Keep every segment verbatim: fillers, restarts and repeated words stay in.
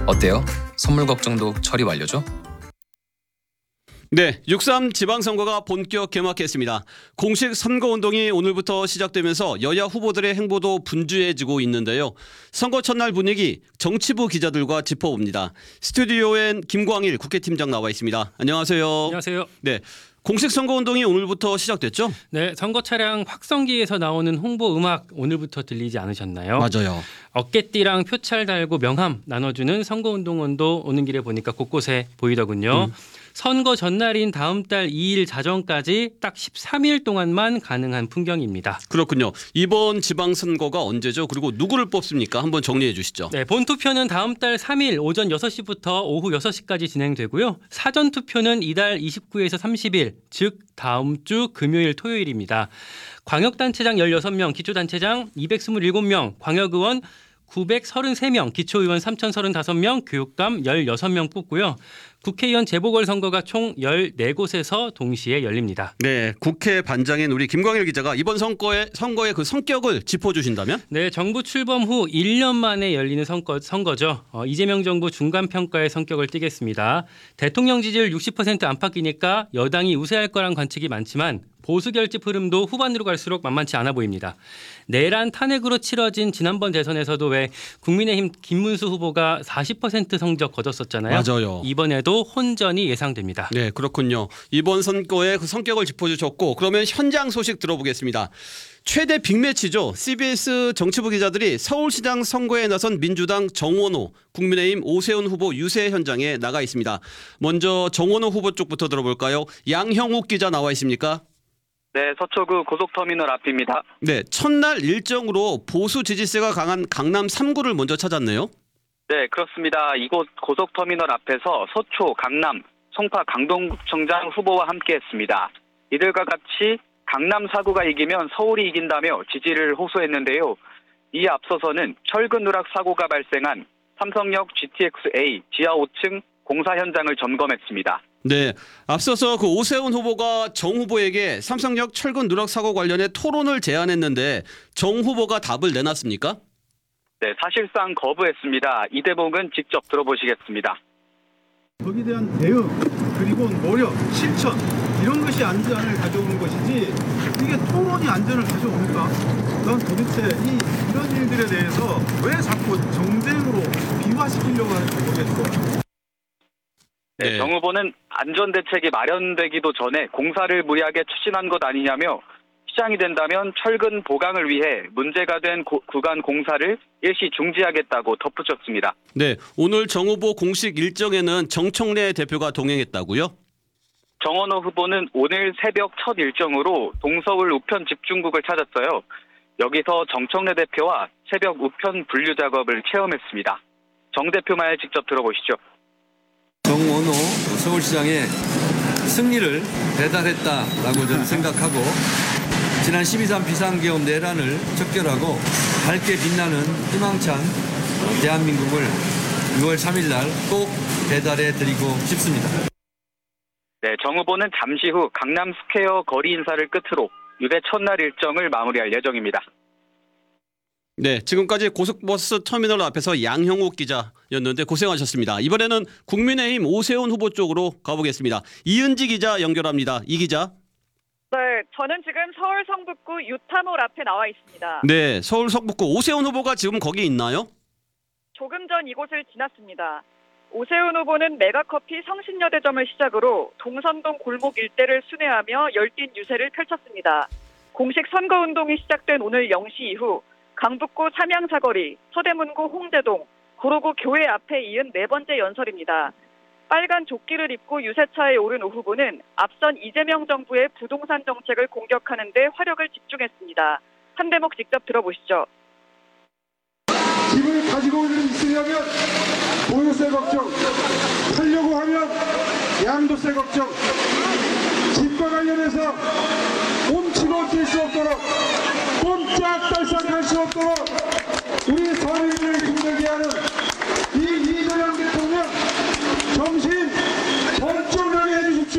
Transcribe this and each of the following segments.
어때요? 선물 걱정도 처리 완료죠? 네, 육삼 지방선거가 본격 개막했습니다. 공식 선거운동이 오늘부터 시작되면서 여야 후보들의 행보도 분주해지고 있는데요. 선거 첫날 분위기 정치부 기자들과 짚어봅니다. 스튜디오엔 김광일 국회팀장 나와 있습니다. 안녕하세요. 안녕하세요. 네, 공식 선거운동이 오늘부터 시작됐죠? 네, 선거 차량 확성기에서 나오는 홍보 음악 오늘부터 들리지 않으셨나요? 맞아요. 어깨띠랑 표찰 달고 명함 나눠주는 선거운동원도 오는 길에 보니까 곳곳에 보이더군요. 음. 선거 전날인 다음 달 이 일 자정까지 딱 십삼 일 동안만 가능한 풍경입니다. 그렇군요. 이번 지방선거가 언제죠? 그리고 누구를 뽑습니까? 한번 정리해 주시죠. 네, 본투표는 다음 달 삼 일 오전 여섯 시부터 오후 여섯 시까지 진행되고요. 사전투표는 이달 이십구일에서 삼십 일, 즉 다음 주 금요일 토요일입니다. 광역단체장 열여섯 명, 기초단체장 이백이십칠 명, 광역의원 구백삼십삼 명, 기초의원 삼천삼십오 명, 교육감 열여섯 명 뽑고요. 국회의원 재보궐선거가 총 열네 곳에서 동시에 열립니다. 네, 국회 반장인 우리 김광일 기자가 이번 선거의 선거의 그 성격을 짚어주신다면? 네, 정부 출범 후 일 년 만에 열리는 선거, 선거죠. 어, 이재명 정부 중간평가의 성격을 띠겠습니다. 대통령 지지율 육십 퍼센트 안팎이니까 여당이 우세할 거란 관측이 많지만 보수 결집 흐름도 후반으로 갈수록 만만치 않아 보입니다. 내란 탄핵으로 치러진 지난번 대선에서도 왜 국민의힘 김문수 후보가 사십 퍼센트 성적 거뒀었잖아요. 맞아요. 이번에도 혼전이 예상됩니다. 네, 그렇군요. 이번 선거의 그 성격을 짚어주셨고 그러면 현장 소식 들어보겠습니다. 최대 빅매치죠. 씨비에스 정치부 기자들이 서울시장 선거에 나선 민주당 정원호, 국민의힘 오세훈 후보 유세 현장에 나가 있습니다. 먼저 정원호 후보 쪽부터 들어볼까요? 양형욱 기자 나와 있습니까? 네, 서초구 고속터미널 앞입니다. 네, 첫날 일정으로 보수 지지세가 강한 강남 삼 구를 먼저 찾았네요. 네, 그렇습니다. 이곳 고속터미널 앞에서 서초, 강남, 송파 강동구청장 후보와 함께했습니다. 이들과 같이 강남 사 구가 이기면 서울이 이긴다며 지지를 호소했는데요. 이에 앞서서는 철근 누락 사고가 발생한 삼성역 지티엑스에이 지하 오 층 공사 현장을 점검했습니다. 네, 앞서서 그 오세훈 후보가 정 후보에게 삼성역 철근 누락 사고 관련해 토론을 제안했는데 정 후보가 답을 내놨습니까? 네, 사실상 거부했습니다. 이 대목은 직접 들어보시겠습니다. 거기에 대한 대응, 그리고 노력, 실천 이런 것이 안전을 가져오는 것이지 이게 토론이 안전을 가져옵니까? 난 도대체 이, 이런 일들에 대해서 왜 자꾸 정쟁으로 비화시키려고 하는지 모르겠어요. 네, 네. 정 후보는 안전대책이 마련되기도 전에 공사를 무리하게 추진한 것 아니냐며 시장이 된다면 철근 보강을 위해 문제가 된 고, 구간 공사를 일시 중지하겠다고 덧붙였습니다. 네, 오늘 정 후보 공식 일정에는 정청래 대표가 동행했다고요? 정원호 후보는 오늘 새벽 첫 일정으로 동서울 우편 집중국을 찾았어요. 여기서 정청래 대표와 새벽 우편 분류 작업을 체험했습니다. 정 대표 말 직접 들어보시죠. 정원호 서울시장의 승리를 배달했다라고 저는 생각하고 지난 십이 삼 비상계엄 내란을 척결하고 밝게 빛나는 희망찬 대한민국을 유월 삼일 날 꼭 배달해 드리고 싶습니다. 네, 정 후보는 잠시 후 강남 스퀘어 거리 인사를 끝으로 유세 첫날 일정을 마무리할 예정입니다. 네, 지금까지 고속버스 터미널 앞에서 양형욱 기자였는데 고생하셨습니다. 이번에는 국민의힘 오세훈 후보 쪽으로 가보겠습니다. 이은지 기자 연결합니다. 이 기자. 네, 저는 지금 서울 성북구 유타몰 앞에 나와 있습니다. 네, 서울 성북구 오세훈 후보가 지금 거기 있나요? 조금 전 이곳을 지났습니다. 오세훈 후보는 메가커피 성신여대점을 시작으로 동선동 골목 일대를 순회하며 열띤 유세를 펼쳤습니다. 공식 선거운동이 시작된 오늘 영 시 이후 강북구 삼양사거리, 서대문구 홍대동, 구로구 교회 앞에 이은 네 번째 연설입니다. 빨간 조끼를 입고 유세차에 오른 오 후보는 앞선 이재명 정부의 부동산 정책을 공격하는 데 화력을 집중했습니다. 한 대목 직접 들어보시죠. 집을 가지고 있으려면 보유세 걱정, 팔려고 하면 양도세 걱정, 집과 관련해서 꼼치고 뛸 수 없도록 꼼짝달싹할 수 없도록 우리 서민을 힘들게 하는 이 이재명 대통령 정신 번쩍나게 해주십시오.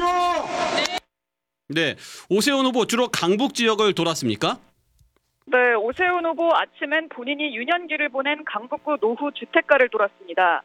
네, 오세훈 후보 주로 강북 지역을 돌았습니까? 네, 오세훈 후보 아침엔 본인이 유년기를 보낸 강북구 노후 주택가를 돌았습니다.